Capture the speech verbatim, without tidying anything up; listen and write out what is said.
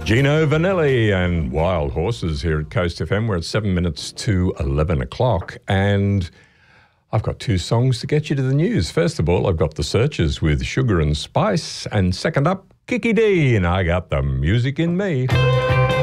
Gino Vanelli and Wild Horses here at Coast F M. We're at seven minutes to eleven o'clock, and I've got two songs to get you to the news. First of all, I've got The Searchers with Sugar and Spice, and second up, Kiki D, and I got the music in me.